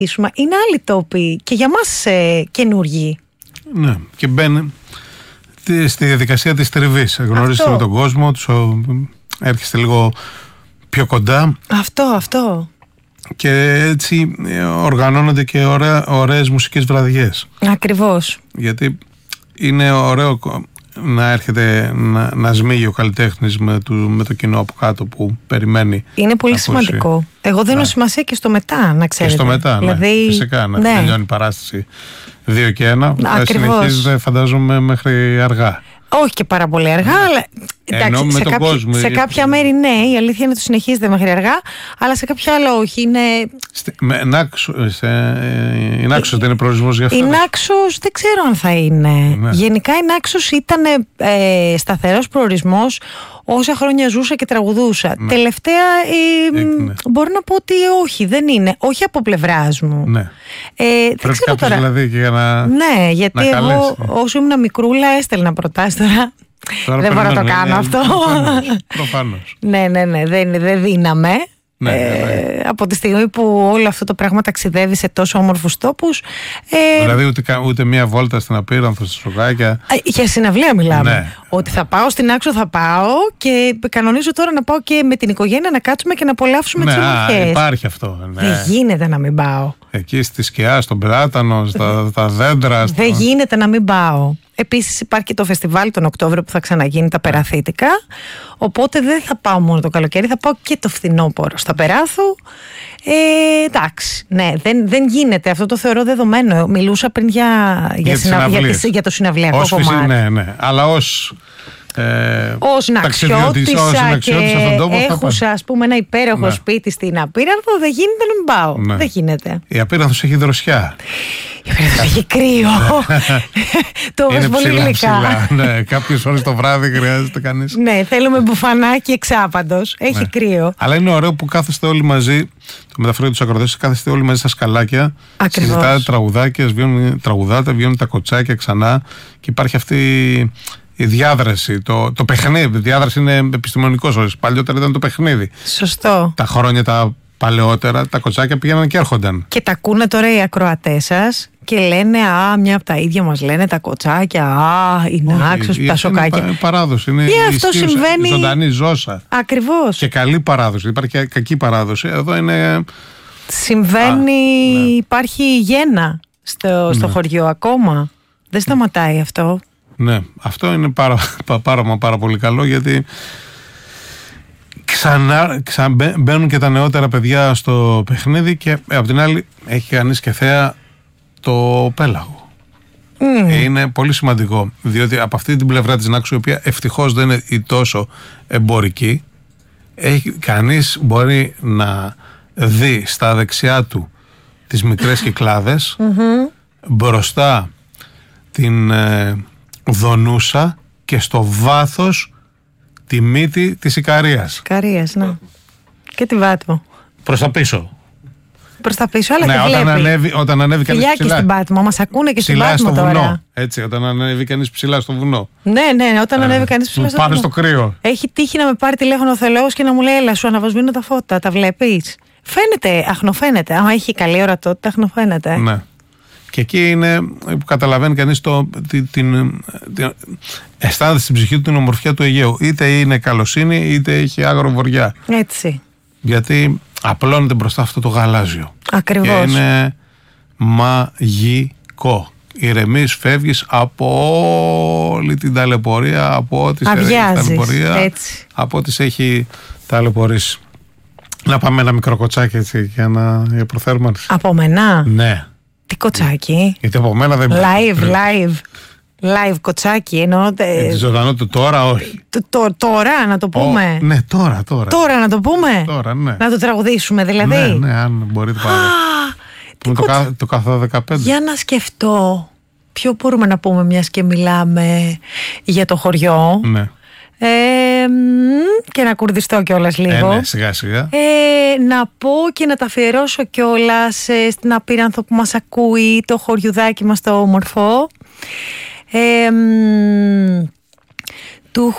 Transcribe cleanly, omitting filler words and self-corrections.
Είναι άλλοι τόποι και για μας καινούργοι. Ναι, και μπαίνει στη διαδικασία της τριβής. Γνωρίζετε με τον κόσμο, έρχεστε λίγο πιο κοντά. Αυτό. Και έτσι οργανώνονται και ωραίες μουσικές βραδιές. Ακριβώς. Γιατί είναι ωραίο να έρχεται να σμίγει ο καλλιτέχνης με το κοινό από κάτω που περιμένει. Είναι πολύ σημαντικό. Εγώ δίνω σημασία και στο μετά, να ξέρετε. Και στο μετά, δηλαδή, φυσικά, να τελειώνει η παράσταση 2 και 1. Συνεχίζεται, φαντάζομαι, μέχρι αργά. Όχι και πάρα πολύ αργά, αλλά εντάξει, σε κάποια μέρη ναι, η αλήθεια είναι ότι το συνεχίζεται μέχρι αργά, αλλά σε κάποια άλλα όχι. Η Νάξος δεν είναι προορισμός για αυτό? Η Νάξος δεν ξέρω αν θα είναι. Ναι. Γενικά η Νάξος ήταν σταθερός προορισμός όσα χρόνια ζούσα και τραγουδούσα. Ναι. Τελευταία μπορώ να πω ότι όχι, δεν είναι. Όχι από πλευράς μου. Ναι. Δεν ξέρω τώρα. Δηλαδή και για να. Ναι, γιατί εγώ όσο ήμουν μικρούλα έστελνα προτάσεις τώρα. Δεν μπορώ να το κάνω αυτό. Προφανώς. Ναι, δεν δίναμε. Από τη στιγμή που όλο αυτό το πράγμα ταξιδεύει σε τόσο όμορφους τόπους. Δηλαδή ούτε μία βόλτα στην Απείρανθο, στα Σοκάκια. Για συναυλία μιλάμε. Ναι. Ότι θα πάω στην Άξο, θα πάω και κανονίζω τώρα να πάω και με την οικογένεια να κάτσουμε και να απολαύσουμε τις ομορφιές. Υπάρχει αυτό. Ναι. Δεν γίνεται να μην πάω. Εκεί στη σκιά, στον Πράτανο, στα δέντρα. Δεν γίνεται να μην πάω. Επίσης υπάρχει και το φεστιβάλ τον Οκτώβριο που θα ξαναγίνει, τα Περαθήτικα. Οπότε δεν θα πάω μόνο το καλοκαίρι, θα πάω και το φθινόπωρο στα Περάθου. Εντάξει, ναι, δεν γίνεται. Αυτό το θεωρώ δεδομένο. Μιλούσα πριν για το συναυλιακό κομμάτι. Ναι. Αλλά ως ναξιώτησα και έχουσα, ας πούμε, ένα υπέροχο σπίτι στην Απείρανθο, δεν γίνεται να μην πάω. Ναι. Δεν γίνεται. Η Απείρανθος έχει δροσιά. Η Απείρανθος έχει κρύο. Το είναι πολύ γλυκά. Ναι, κάποιες ώρες το βράδυ χρειάζεται κανείς. Ναι, θέλουμε μπουφανάκι εξάπαντος. Έχει κρύο. Αλλά είναι ωραίο που κάθεστε όλοι μαζί. Το μεταφέρω τους ακροατές, κάθεστε όλοι μαζί στα σκαλάκια. Συζητάτε τραγουδάκια, τραγουδάτε, βγαίνουν τα κοτσάκια ξανά και υπάρχει αυτή η διάδραση, το παιχνίδι. Η διάδραση είναι επιστημονικός όρος. Παλιότερα ήταν το παιχνίδι. Σωστό. Τα χρόνια τα παλαιότερα, τα κοτσάκια πήγαιναν και έρχονταν. Και τα ακούνε τώρα οι ακροατές σας και λένε μια από τα ίδια μας λένε τα κοτσάκια, η Νάξος, τα Σοκάκια. Είναι παράδοση. Είναι συμβαίνει. Ζωντανή ζώσα. Ακριβώς. Και καλή παράδοση. Υπάρχει και κακή παράδοση. Εδώ είναι. Συμβαίνει, ναι. Υπάρχει γέννα στο χωριό ακόμα. Δεν σταματάει αυτό. Ναι, αυτό είναι πάρα πολύ καλό, γιατί μπαίνουν και τα νεότερα παιδιά στο παιχνίδι και απ' την άλλη έχει κανείς και θέα το πέλαγο. Είναι πολύ σημαντικό, διότι από αυτή την πλευρά της Νάξου, η οποία ευτυχώς δεν είναι η τόσο εμπορική, κανείς μπορεί να δει στα δεξιά του τις μικρές Κυκλάδες, μπροστά την Δονούσα και στο βάθος τη μύτη της Ικαρίας. Ικαρίας, ναι. Και τη Βάτμο. Προς τα πίσω. Προς τα πίσω, αλλά ναι, και όταν ανέβει κανείς ψηλά. Και στην Πάτμο, μας ακούνε και στην Πάτμο τώρα. Βουνό. Έτσι, όταν ανέβει κανείς ψηλά στο βουνό. Ναι, όταν ανέβει κανείς ψηλά στο βουνό. Πάνω στο κρύο. Έχει τύχει να με πάρει τηλέφωνο ο Θεολόγος και να μου λέει: έλα, σου αναβασμίνω τα φώτα, τα βλέπεις? Φαίνεται, αχνοφαίνεται. Άμα έχει καλή ορατότητα, αχνοφαίνεται. Ναι. Και εκεί είναι που καταλαβαίνει κανείς αισθάνεται στην ψυχή του την ομορφιά του Αιγαίου. Είτε είναι καλοσύνη, είτε έχει άγρο βοριά. Έτσι. Γιατί απλώνεται μπροστά αυτό το γαλάζιο. Ακριβώς. Και είναι μαγικό. Ηρεμείς, φεύγεις από όλη την ταλαιπωρία, από ό,τι σε έχει ταλαιπωρία, έτσι. Από ό,τι σε έχει ταλαιπωρήσει. Να πάμε ένα μικρό κοτσάκι έτσι για προθέρμανση. Από μένα? Ναι. Τι κοτσάκι? Γιατί από μένα δεν Live κοτσάκι εννοώ. Ζωντανό του τώρα, όχι. Τώρα να το πούμε. Ναι, τώρα. Τώρα να το πούμε. Τώρα, ναι. Να το τραγουδήσουμε δηλαδή. Ναι, αν μπορείτε πάρα. Το καθό 15. Για να σκεφτώ. Ποιο μπορούμε να πούμε, μιας και μιλάμε για το χωριό. Ναι. Και να κουρδιστώ κιόλας λίγο. Ναι, σιγά σιγά. Να πω και να τα αφιερώσω κιόλας στην Απείρανθο που μας ακούει, το χωριουδάκι μας το όμορφο. Του